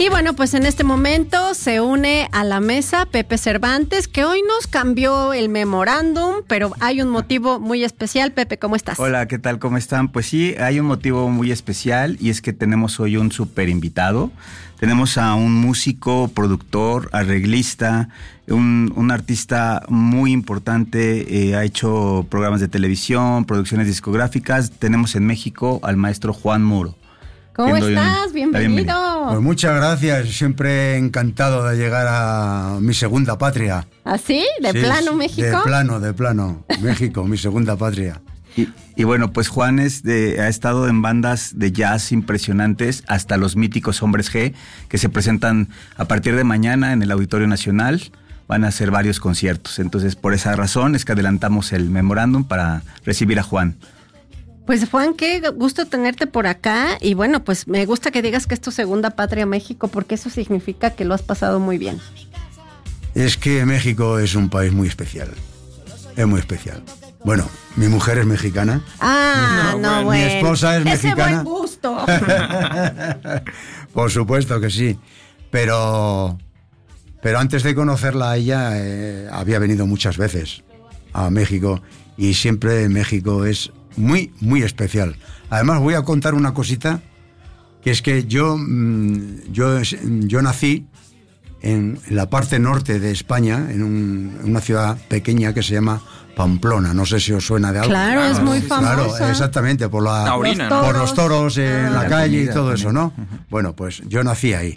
Y bueno, pues en este momento se une a la mesa Pepe Cervantes, que hoy nos cambió el memorándum, pero hay un motivo muy especial. Pepe, ¿cómo estás? Hola, ¿qué tal? ¿Cómo están? Pues sí, hay un motivo muy especial y es que tenemos hoy un súper invitado. Tenemos a un músico, productor, arreglista, un artista muy importante, ha hecho programas de televisión, producciones discográficas. Tenemos en México al maestro Juan Muro. ¿Cómo estás? Bienvenido. Pues muchas gracias, siempre encantado de llegar a mi segunda patria. ¿Ah, sí? ¿De plano México? De plano, México, mi segunda patria. Y bueno, pues Juan ha estado en bandas de jazz impresionantes, hasta los míticos Hombres G, que se presentan a partir de mañana en el Auditorio Nacional. Van a hacer varios conciertos, entonces por esa razón es que adelantamos el memorándum para recibir a Juan. Pues Juan, qué gusto tenerte por acá y bueno, pues me gusta que digas que es tu segunda patria México, porque eso significa que lo has pasado muy bien. Es que México es un país muy especial, es muy especial. Bueno, mi mujer es mexicana. Bueno. Mi esposa es mexicana. ¡Ese buen gusto! Por supuesto que sí, pero antes de conocerla a ella había venido muchas veces a México y siempre México es muy, muy especial. Además voy a contar una cosita, que es que yo nací en la parte norte de España, en una ciudad pequeña que se llama Pamplona. No sé si os suena de algo. Claro, es muy famosa. Claro, exactamente, por los toros en la calle y todo eso, ¿no? Bueno, pues yo nací ahí.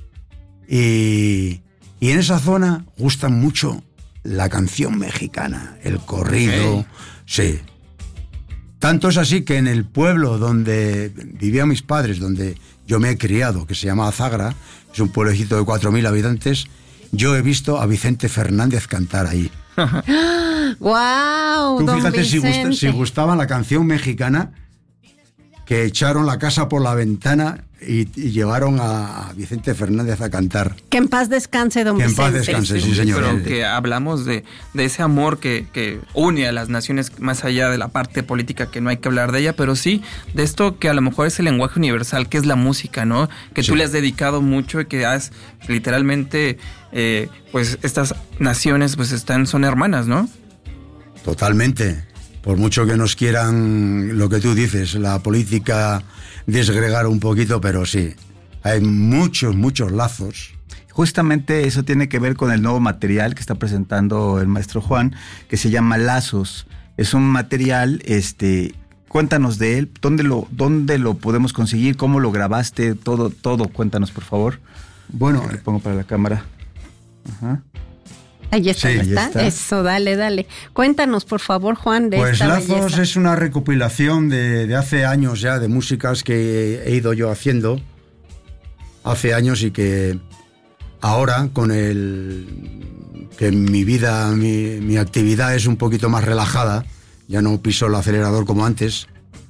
Y en esa zona gustan mucho la canción mexicana, el corrido, sí. Tanto es así que en el pueblo donde vivían mis padres, donde yo me he criado, que se llama Azagra, es un pueblecito de 4.000 habitantes, yo he visto a Vicente Fernández cantar ahí. ¡Guau! Tú Don fíjate Vicente. si gustaba la canción mexicana, que echaron la casa por la ventana y llevaron a Vicente Fernández a cantar. Que en paz descanse, don Vicente. Que en paz descanse, sí, señor. Pero que hablamos de ese amor que une a las naciones más allá de la parte política, que no hay que hablar de ella, pero sí de esto que a lo mejor es el lenguaje universal, que es la música, ¿no? Que tú le has dedicado mucho y que has literalmente, pues estas naciones pues son hermanas, ¿no? Totalmente. Por mucho que nos quieran, lo que tú dices, la política desgregar un poquito, pero sí, hay muchos, muchos lazos. Justamente eso tiene que ver con el nuevo material que está presentando el maestro Juan, que se llama Lazos. Es un material, cuéntanos de él, ¿dónde lo podemos conseguir? ¿Cómo lo grabaste? Todo, cuéntanos, por favor. Bueno, le pongo para la cámara. Ajá. Ahí está, sí, ahí está. Eso, dale. Cuéntanos, por favor, Juan, de pues esta Lazos belleza. es una recopilación de hace años ya, de músicas que he ido yo haciendo hace años y que ahora, con que mi vida, mi actividad es un poquito más relajada, ya no piso el acelerador como antes,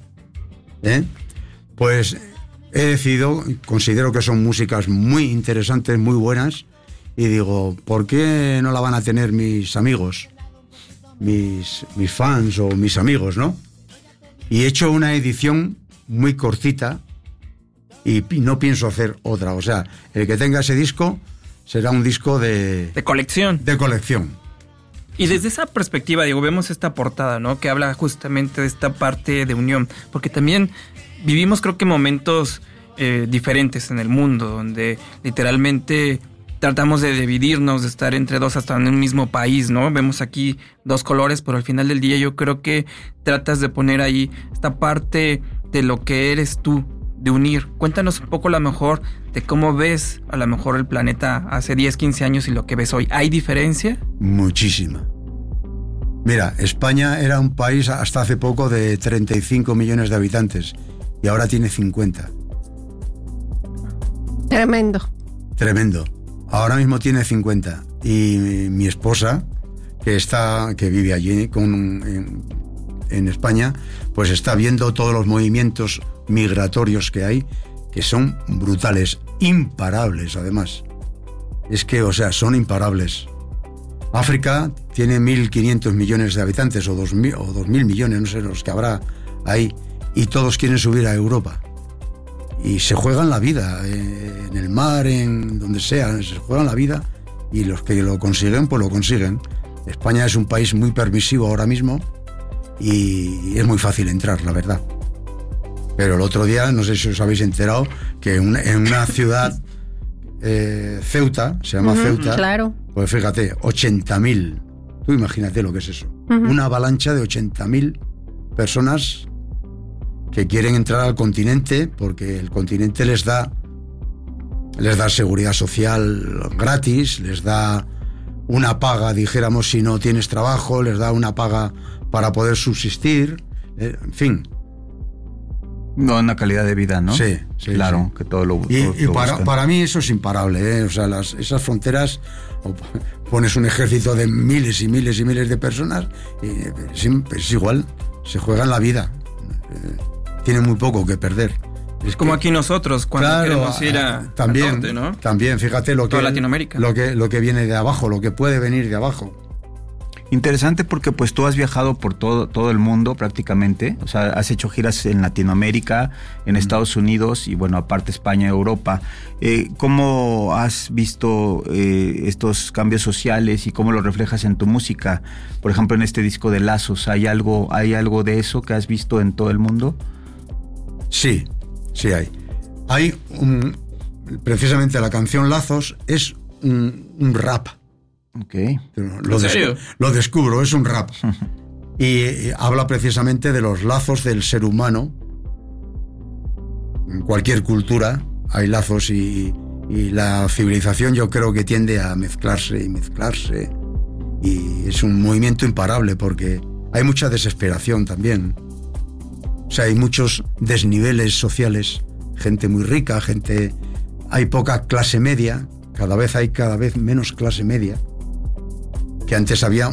pues he decidido, considero que son músicas muy interesantes, muy buenas, y digo, ¿por qué no la van a tener mis amigos, mis fans o mis amigos, no? Y he hecho una edición muy cortita y no pienso hacer otra. O sea, el que tenga ese disco será un disco de colección. De colección. Y desde esa perspectiva, Diego, vemos esta portada, ¿no? Que habla justamente de esta parte de unión. Porque también vivimos, creo que, momentos diferentes en el mundo, donde literalmente tratamos de dividirnos, de estar entre dos hasta en un mismo país, ¿no? Vemos aquí dos colores, pero al final del día yo creo que tratas de poner ahí esta parte de lo que eres tú, de unir. Cuéntanos un poco a lo mejor de cómo ves a lo mejor el planeta hace 10, 15 años y lo que ves hoy. ¿Hay diferencia? Muchísima. Mira, España era un país hasta hace poco de 35 millones de habitantes y ahora tiene 50. Tremendo. Ahora mismo tiene 50 y mi esposa, que vive allí en España, pues está viendo todos los movimientos migratorios que hay, que son brutales, imparables además. Es que, o sea, son imparables. África tiene 1.500 millones de habitantes o 2.000 millones, no sé los que habrá ahí, y todos quieren subir a Europa. Y se juegan la vida en el mar, en donde sea, se juegan la vida, y los que lo consiguen, pues lo consiguen. España es un país muy permisivo ahora mismo y es muy fácil entrar, la verdad. Pero el otro día, no sé si os habéis enterado, que en una ciudad, Ceuta, se llama Ceuta, claro. Pues fíjate, 80.000, tú imagínate lo que es eso, una avalancha de 80.000 personas que quieren entrar al continente porque el continente les da seguridad social gratis, les da una paga, dijéramos, si no tienes trabajo, les da una paga para poder subsistir, en fin. No, una calidad de vida, ¿no? Sí, claro, sí. Que todo lo Y para mí eso es imparable, ¿eh? O sea, esas fronteras, pones un ejército de miles y miles y miles de personas, y es igual, se juegan la vida. Tienen muy poco que perder. Es como aquí nosotros, cuando queremos ir también, al norte, ¿no? También, fíjate toda Latinoamérica. Lo que viene de abajo, lo que puede venir de abajo. Interesante porque pues tú has viajado por todo el mundo prácticamente, o sea, has hecho giras en Latinoamérica, en Estados Unidos y bueno, aparte España, Europa. ¿Cómo has visto estos cambios sociales y cómo los reflejas en tu música? Por ejemplo, en este disco de Lazos, ¿hay algo de eso que has visto en todo el mundo? Sí hay. Hay precisamente la canción Lazos es un rap. Okay. ¿En serio? Lo descubro, es un rap. Y habla precisamente de los lazos del ser humano. En cualquier cultura hay lazos y la civilización yo creo que tiende a mezclarse. Y es un movimiento imparable porque hay mucha desesperación también. O sea, hay muchos desniveles sociales, gente muy rica, hay poca clase media, cada vez menos clase media, que antes había,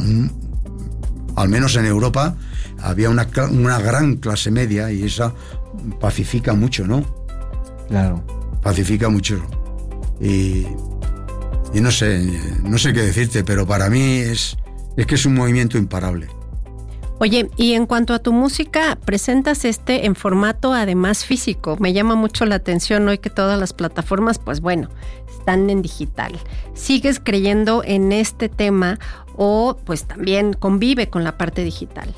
al menos en Europa, había una gran clase media y esa pacifica mucho, ¿no? Claro. Pacifica mucho. Y no sé qué decirte, pero para mí es que es un movimiento imparable. Oye, y en cuanto a tu música, presentas en formato además físico. Me llama mucho la atención hoy que todas las plataformas, pues bueno, están en digital. ¿Sigues creyendo en este tema o pues también convive con la parte digital?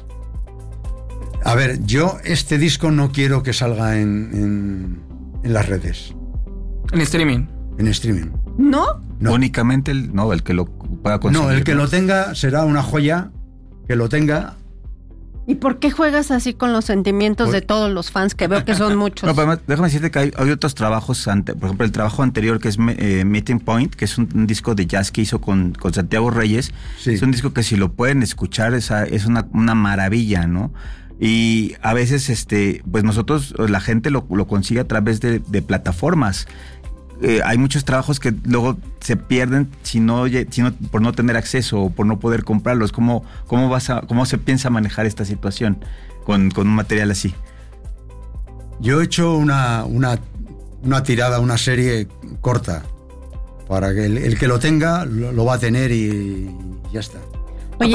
A ver, yo este disco no quiero que salga en las redes. ¿En streaming? En streaming. ¿No? Únicamente el que lo pueda conseguir. No, el que lo tenga será una joya, que lo tenga. ¿Y por qué juegas así con los sentimientos de todos los fans, que veo que son muchos? No, pero déjame decirte que hay otros trabajos, por ejemplo, el trabajo anterior que es Meeting Point, que es un disco de jazz que hizo con Santiago Reyes. Sí. Es un disco que si lo pueden escuchar es una maravilla, ¿no? Y a veces, pues nosotros, la gente lo consigue a través de plataformas. Hay muchos trabajos que luego se pierden por no tener acceso o por no poder comprarlos. ¿Cómo se piensa manejar esta situación con un material así? Yo he hecho una tirada, una serie corta, para que el que lo tenga lo va a tener y ya está. Oye.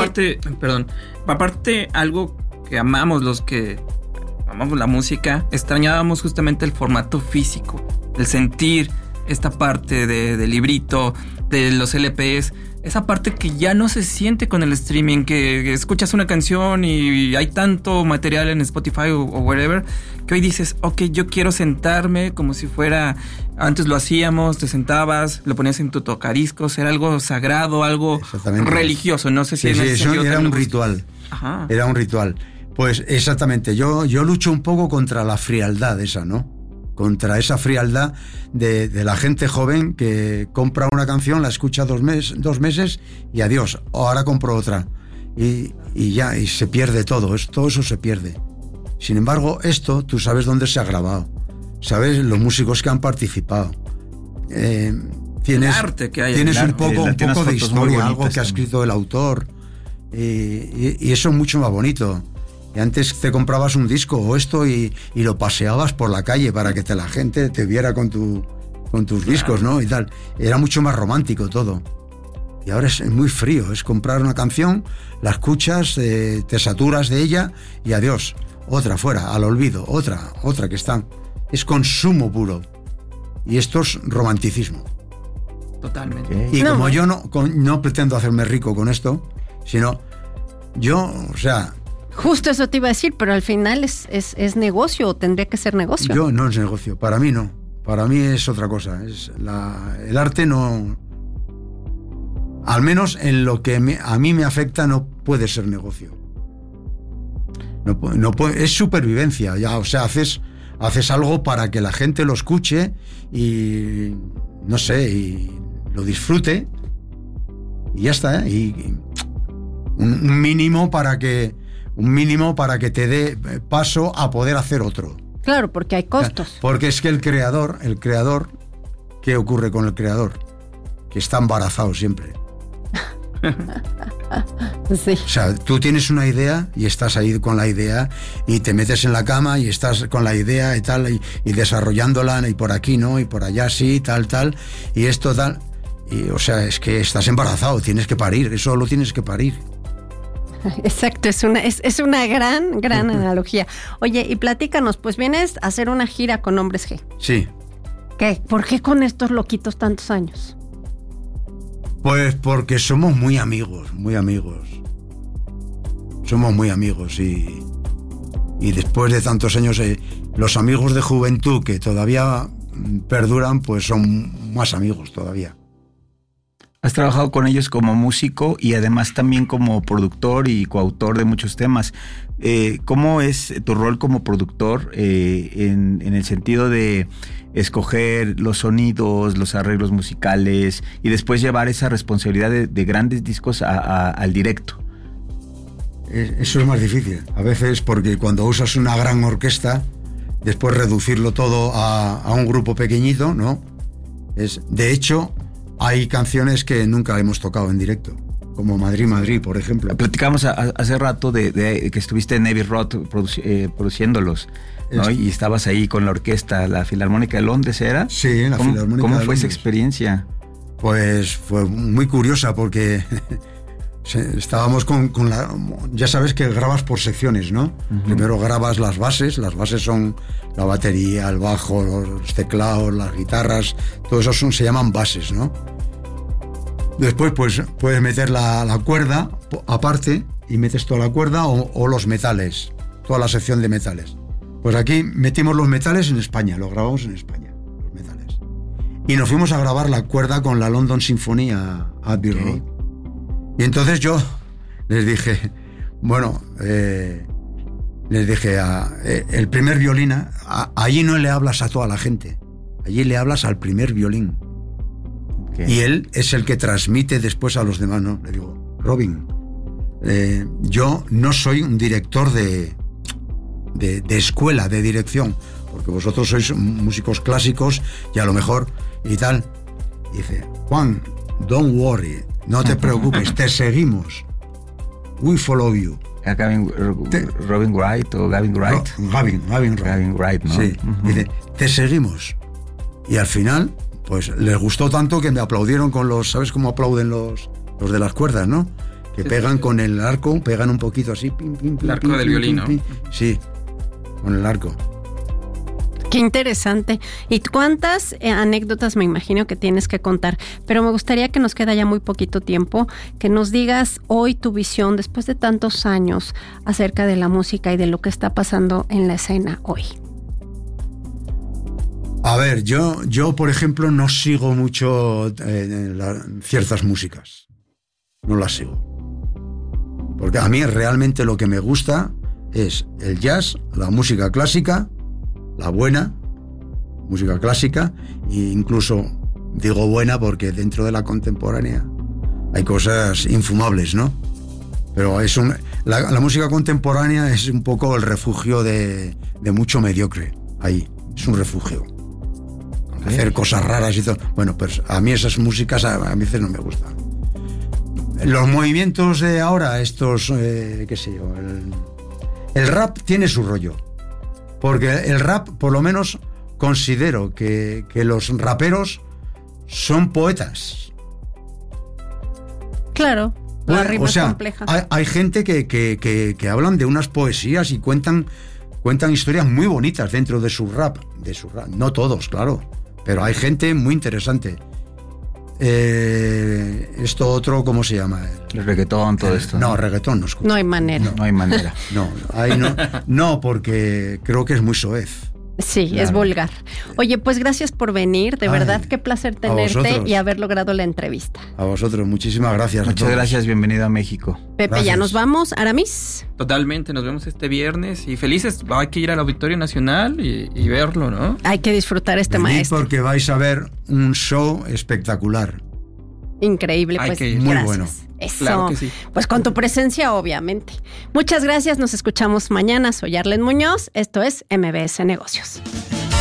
Aparte algo que amamos los que amamos la música, extrañábamos justamente el formato físico, el sentir esta parte de librito, de los LPs, esa parte que ya no se siente con el streaming, que escuchas una canción y hay tanto material en Spotify o wherever, que hoy dices, ok, yo quiero sentarme como si fuera, antes lo hacíamos, te sentabas, lo ponías en tu tocadiscos, era algo sagrado, algo religioso, no sé si sí, eso era un ritual. Ajá. Era un ritual. Pues exactamente, yo lucho un poco contra la frialdad esa, ¿no? Contra esa frialdad de la gente joven que compra una canción, la escucha 2 meses y adiós, o ahora compro otra. Y se pierde todo eso se pierde. Sin embargo, esto, tú sabes dónde se ha grabado, sabes los músicos que han participado. Tienes arte que hay, tienes un poco de historia, algo que ha escrito el autor, y eso es mucho más bonito. Y antes te comprabas un disco o esto y lo paseabas por la calle para que la gente te viera con tus discos, ¿no? Y tal. Era mucho más romántico todo. Y ahora es muy frío. Es comprar una canción, la escuchas, te saturas de ella y adiós. Otra fuera, al olvido. Otra que está. Es consumo puro. y esto es romanticismo. Totalmente. Y como yo no pretendo hacerme rico con esto, sino yo, o sea... Justo eso te iba a decir, pero al final es negocio, o tendría que ser negocio. Yo no es negocio, para mí no. Para mí es otra cosa. El arte no... Al menos en lo que a mí me afecta no puede ser negocio. No puede, es supervivencia. Ya, o sea, haces algo para que la gente lo escuche y... no sé, y lo disfrute. Y ya está, y un mínimo para que te dé paso a poder hacer otro. Claro, porque hay costos. Porque es que el creador, ¿qué ocurre con el creador? Que está embarazado siempre. Sí. O sea, tú tienes una idea y estás ahí con la idea y te metes en la cama y estás con la idea y tal y desarrollándola y por aquí no y por allá sí, tal, y esto tal. Y, o sea, es que estás embarazado, tienes que parir, eso lo tienes que parir. Exacto, es una gran analogía. Oye, y platícanos, pues vienes a hacer una gira con Hombres G. Sí. ¿Qué? ¿Por qué con estos loquitos tantos años? Pues porque somos muy amigos. Somos muy amigos y después de tantos años los amigos de juventud que todavía perduran, pues son más amigos todavía. Has trabajado con ellos como músico y además también como productor y coautor de muchos temas. ¿Cómo es tu rol como productor en el sentido de escoger los sonidos, los arreglos musicales y después llevar esa responsabilidad de grandes discos al directo? Eso es más difícil. A veces porque cuando usas una gran orquesta, después reducirlo todo a un grupo pequeñito, ¿no? De hecho, hay canciones que nunca hemos tocado en directo, como Madrid, por ejemplo. Platicamos hace rato de que estuviste en Abbey Road produciéndolos, ¿no? Y estabas ahí con la orquesta, la Filarmónica de Londres, ¿era? Sí, la Filarmónica de Londres. ¿Cómo fue esa experiencia? Pues fue muy curiosa porque estábamos con la... Ya sabes que grabas por secciones, ¿no? Uh-huh. Primero grabas las bases son la batería, el bajo, los teclados, las guitarras, todo eso se llaman bases, ¿no? Después pues puedes meter la cuerda aparte y metes toda la cuerda o los metales, toda la sección de metales. Pues aquí metimos los metales en España, los grabamos en España, los metales. Y nos fuimos a grabar la cuerda con la London Symphony a Abbey Road. Y entonces yo les dije, el primer violín, allí no le hablas a toda la gente, allí le hablas al primer violín. Okay. Y él es el que transmite después a los demás, ¿no? Le digo, Robin, yo no soy un director de escuela, de dirección, porque vosotros sois músicos clásicos y a lo mejor y tal. Y dice, Juan, don't worry, no te preocupes, te seguimos. We follow you. Robin Wright o Gavin Wright. Gavin Wright, ¿no? Sí. Uh-huh. Dice, te seguimos. Y al final, pues les gustó tanto que me aplaudieron con los, ¿sabes cómo aplauden los de las cuerdas, no? Que pegan con el arco, pegan un poquito así, pim, pim, pim. El arco del violín, ¿no? Sí, con el arco. Qué interesante. ¿Y cuántas anécdotas me imagino que tienes que contar? Pero me gustaría que nos queda ya muy poquito tiempo, que nos digas hoy tu visión, después de tantos años, acerca de la música y de lo que está pasando en la escena hoy. A ver, yo por ejemplo, no sigo mucho ciertas músicas. No las sigo. Porque a mí realmente lo que me gusta es el jazz, la música clásica, la buena música clásica, e incluso digo buena porque dentro de la contemporánea hay cosas infumables, ¿no? Pero la música contemporánea es un poco el refugio de mucho mediocre. Ahí, es un refugio. Hacer cosas raras y todo. Bueno, pues a mí esas músicas a veces no me gustan. Los movimientos de ahora, estos, qué sé yo, el rap tiene su rollo. Porque el rap, por lo menos, considero que los raperos son poetas. Claro, la rima o sea, es compleja. Hay gente que hablan de unas poesías y cuentan historias muy bonitas dentro de su rap. No todos, claro, Pero hay gente muy interesante. Esto otro, ¿cómo se llama? El reggaetón, todo esto. No, reggaetón no escucho. No hay manera. No hay manera. No, ahí no. No, porque creo que es muy soez. Sí, claro. Es vulgar. Oye, pues gracias por venir. De verdad, qué placer tenerte y haber logrado la entrevista. A vosotros, muchísimas gracias. Muchas gracias, bienvenido a México. Pepe, gracias. Ya nos vamos. Aramis. Totalmente, nos vemos este viernes y felices. Hay que ir al Auditorio Nacional y verlo, ¿no? Hay que disfrutar este maestro. Porque vais a ver un show espectacular. Increíble, pues muy gracias. Bueno. Eso, claro que sí. Pues con tu presencia, obviamente. Muchas gracias, nos escuchamos mañana. Soy Arlen Muñoz, esto es MBS Negocios.